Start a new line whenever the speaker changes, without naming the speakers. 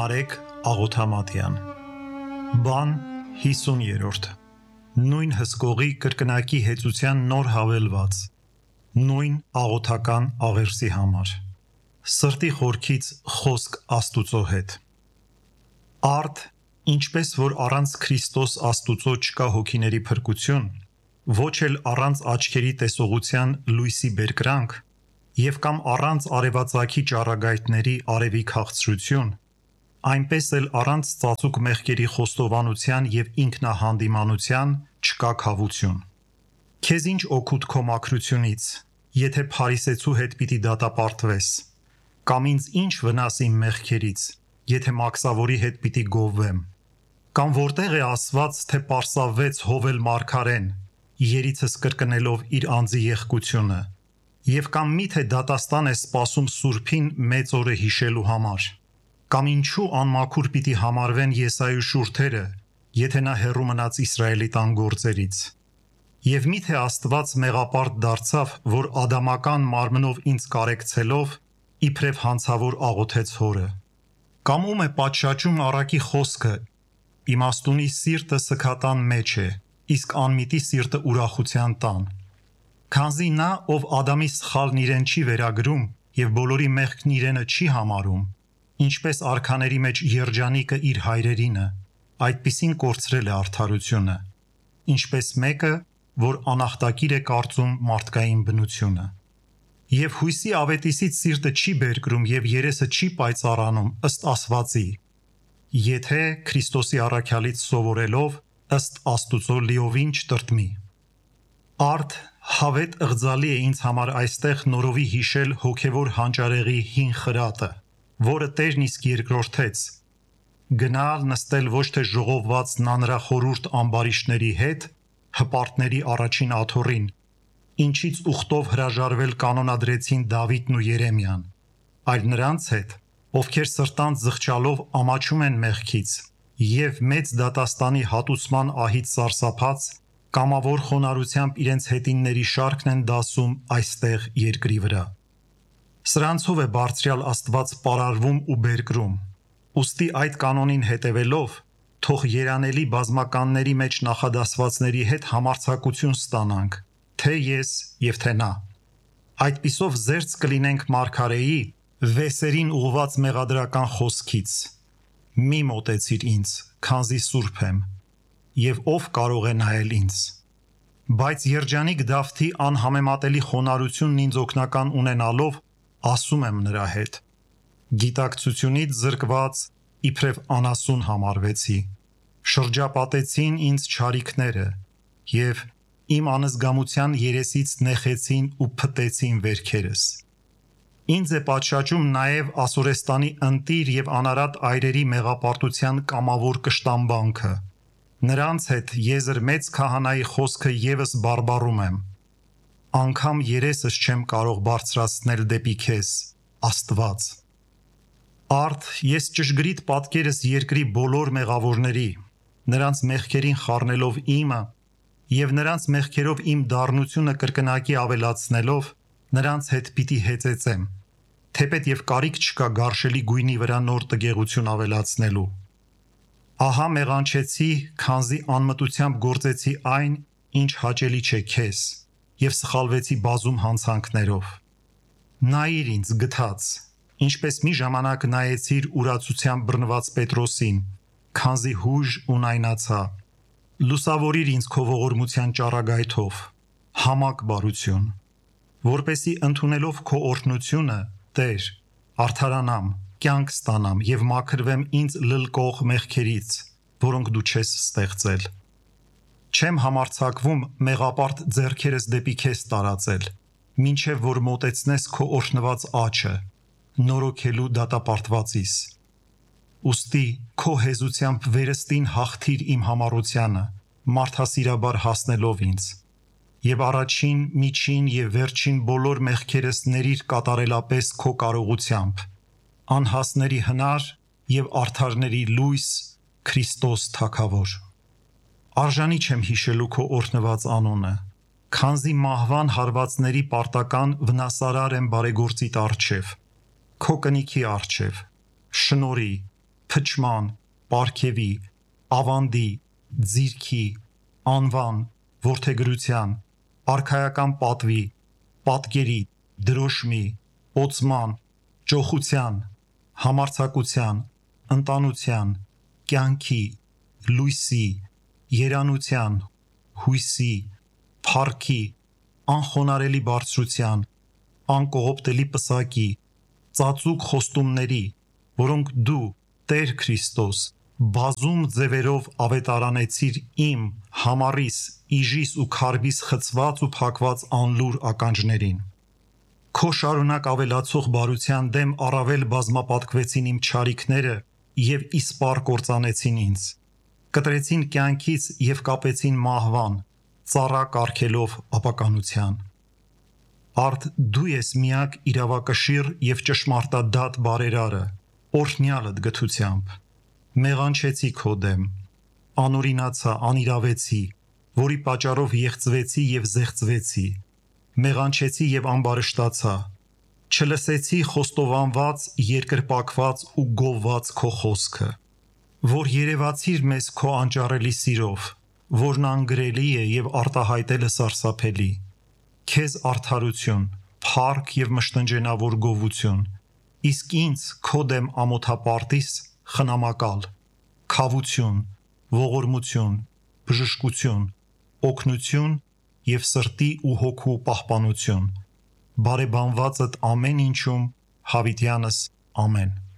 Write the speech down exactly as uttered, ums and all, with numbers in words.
Նարեկ Աղոթամատյան Բան հիսուներորդ Նույն հսկողի կրկնակի հեծության նոր հավելված Նույն աղոթական աղերսի համար Սրտի խորքից խոսք Աստուծո հետ Արդ, ինչպես որ առանց Քրիստոս Աստուծո չկա հոգիների փրկություն, ոչ էլ առանց աչքերի տեսողության լույսի բերկրանք, և կամ առանց արևածագի ճառագայթների արևի քաղցրություն, այնպես էլ առանց ծածուկ մեղքերի խոստովանության և ինքնահանդիմանության չկա քավություն։ Քեզ ինչ օգուտ քո մաքրությունից, եթե փարիսեցու հետ պիտի դատապարտվես, կամ ինձ ինչ վնաս իմ մեղքերից, եթե մաքսավորի հետ պիտի գովվեմ, կամ որտեղ է ասված, թե պարսավվեց Հովել մարգարեն, երիցս կրկնելով իր անձի եղկությունը, և կամ միթե դատաստան է սպասում Սուրբին մեծ օրը հիշելու համար, կամ ինչու անմաքուր պիտի համարվեն Եսայի շուրթերը, եթե նա հեռու մնաց Իսրայելի տան գործերից, և միթե Աստված մեղապարտ դարձավ, որ ադամական մարմնով ինձ կարեկցելով, իբրև հանցավոր աղոթեց Հորը, կամ ում է պատշաճում առակի խոսքը, իմաստունի սիրտը սգատան մեջ է, իսկ անմիտի սիրտը ուրախության տան, քանզի նա, ով Ադամի սխալն իրեն չի վերագրում և բոլորի մեղքն իրենը չի համարում, ինչպես արքաների մեջ երջանիկը իր հայրերինը, այդպիսին կորցրել է արդարությունը, ինչպես մեկը, որ անախտակիր է կարծում մարդկային բնությունը։ Եվ հույսի ավետիսից սիրտը չի բերկրում և երեսը չի պայծառանում ըստ ասվածի, եթե Քրիստոսի առաքյալից սովորելով ըստ Աստուծո լիովին չտրտմի։ Արդ հավետ ըղձալի է ինձ համար այստեղ նորովի հիշել հոգևոր հանճարեղի հին խրատը, որը Տերն իսկ երկրորդեց, գնալ նստել ոչ թե ժողովված նանրախորուրդ ամբարիշտների հետ, հպարտների առաջին աթոռին, ինչից ուխտով հրաժարվել կանոնադրեցին Դավիթն ու Երեմիան, այլ նրանց հետ, ովքեր սրտանց զղջալով ամաչում են մեղքից և մեծ դատաստանի հատուցման ահից սարսափած, կամավոր խոնարհությամբ իրենց հետինների շարքն են դասում այստեղ երկրի վրա։ Սրանցով է բարձրյալ Աստված պարարվում ու բերկրում, ուստի այդ կանոնին հետևելով, թող երանելի բազմականների մեջ նախադասվածների հետ համարձակություն ստանանք, թե ես և թե նա։ Այդպիսով զերծ կլինենք մարգարեի վեսերին ուղված մեղադրական խոսքից. «Մի մոտեցիր ինձ, քանզի սուրբ եմ, և ով կարող է նայել ինձ»։ Բայց երջանիկ Դավթի անհամեմատելի խոնարհությունն ինձ օգնական ունենալով, ասում եմ նրա հետ. «Գիտակցությունից զրկված իբրև անասուն համարվեցի, շրջապատեցին ինձ չարիքները և իմ անզգամության երեսից նեխեցին ու փտեցին վերքերս։ Ինձ է պատշաճում նաև Ասորեստանի ընտիր և անարատ այրերի մեղապարտության կամավոր կշտամբանքը, նրանց հետ եզր մեծ քահանայի խոսքը ևս բարբառում եմ, անգամ երեսս չեմ կարող բարձրացնել դեպի քեզ, Աստված։ Արդ ես ճշգրիտ պատկերս երկրի բոլոր մեղավորների, նրանց մեղքերին խառնելով իմը և նրանց մեղքերով իմ դառնությունը կրկնակի ավելացնելով, նրանց հետ պիտի հեծեծեմ, թեպետ և կարիք չկա գարշելի գույնի վրա նոր տգեղություն ավելացնելու։ Ահա մեղանչեցի, քանզի անմտությամբ գործեցի այն, ինչ հաճելի չէ քեզ, և սխալվեցի բազում հանցանքներով։ Նայիր ինձ գթած, ինչպես մի ժամանակ նայեցիր ուրացությամբ բռնված Պետրոսին, քանզի հույժ ունայնացա, լուսավորիր ինձ քո ողորմության ճառագայթով, համակ բարություն, որպեսզի ընդունելով քո օրհնությունը, Տեր, արդարանամ, կյանք ստանամ և մաքրվեմ ինձ լլկող մեղքերից, որոնք դու չես ստեղծել։ Չեմ համարձակվում մեղապարտ ձեռքերս դեպի քեզ տարածել, մինչև որ մոտեցնես քո օրհնված աջը, նորոգելու դատապարտվածիս։ Ուստի քո հեզությամբ վերստին հաղթիր իմ համառությանը, մարդասիրաբար հասնելով ինձ, և առաջին, միջին և վերջին բոլոր մեղքերս ներիր կատարելապես քո կարողությամբ, անհասների հնար և արդարների լույս, Քրիստոս Թագավոր։ Արժանի չեմ հիշելու քո օրհնված անունը, քանզի մահվան հարվածների պարտական վնասարար եմ բարեգործիդ առջև, քո կնիքի առջև, շնորհի, փչման, պարգևի, ավանդի, ձիրքի, անվան, որդեգրության, արքայական պատվի, պատկերի, դրոշմի, օծման, ճոխության, համարձակության, ընտանության, կյանքի, լույսի, երանության, հույսի, փառքի, անխոնարելի բարձրության, անկողոպտելի պսակի, ծածուկ խոստումների, որոնք դու, Տեր Քրիստոս, բազում ձևերով ավետարանեցիր իմ, համառիս, իժիս ու քարբիս խցված ու փակված անլուր ականջներին։ Քո շարունակ ավելացող բարության դեմ առավել բազմապատկվեցին իմ չարիքները և իսպառ կործանեցին ինձ, կտրեցին կյանքից և կապեցին մահվան, ծառա կարգելով ապականության։ Արդ դու ես միակ իրավակշիռ և ճշմարտադատ բարերարը, օրհնյալդ գթությամբ։ Մեղանչեցի քո դեմ, անօրինացա, անիրավեցի, որի պատճառով եղծվեցի և զեղծվեցի, մեղանչեցի և ամբարշտացա, չլսեցի խոստովանված, երկրպագված ու գովված քո խոսքը, որ երևացիր մեզ քո անճառելի սիրով, որն անգրելի է և արտահայտելը սարսափելի, քեզ արդարություն, փառք և մշտնջենավոր գովություն, իսկ ինձ քո դեմ ամոթապարտիս խնամակալ, քավություն, ողորմություն, բժշկություն, օգնություն և սրտի ու հոգու պահպանություն, բարեբանվածդ ամեն ինչում, հավիտյանս ամեն։